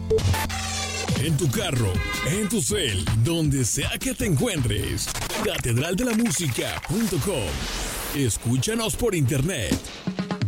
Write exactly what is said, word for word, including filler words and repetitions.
En tu carro, en tu cel, donde sea que te encuentres. catedral de la música punto com. Escúchanos por internet